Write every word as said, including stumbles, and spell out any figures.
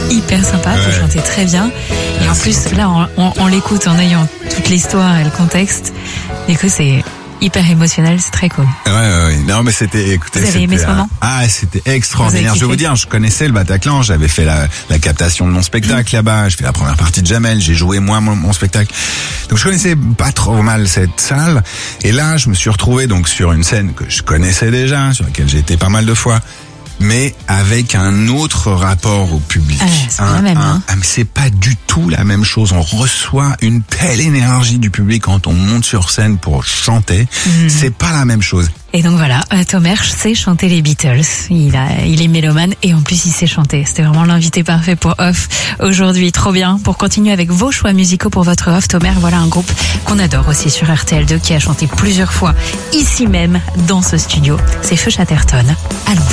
hyper sympa, vous Ouais. chantez très bien. Et en plus, là, on, on, on l'écoute en ayant toute l'histoire et le contexte. Du coup, c'est hyper émotionnel, c'est très cool. Ouais, ouais, ouais. Non, mais c'était, écoutez, Vous avez aimé c'était, ce moment ? Ah, c'était extraordinaire. Vous avez Je vais vous kiffé dire, je connaissais le Bataclan, j'avais fait la, la captation de mon spectacle là-bas, j'ai fait la première partie de Jamel, j'ai joué moi mon, mon spectacle. Donc je connaissais pas trop mal cette salle. Et là, je me suis retrouvé donc sur une scène que je connaissais déjà, sur laquelle j'ai été pas mal de fois, mais avec un autre rapport au public. Ah, c'est pas Un- la même, un- hein. ah, mais c'est pas du tout la même chose. On reçoit une telle énergie du public quand on monte sur scène pour chanter. Mhm. C'est pas la même chose. Et donc voilà, euh, Tom Hersch sait chanter les Beatles. Il a, il est mélomane et en plus il sait chanter. C'était vraiment l'invité parfait pour Off aujourd'hui. Trop bien. Pour continuer avec vos choix musicaux pour votre Off, Tom Hersch, voilà un groupe qu'on adore aussi sur R T L deux qui a chanté plusieurs fois ici même dans ce studio. C'est Feu Chatterton. Allons.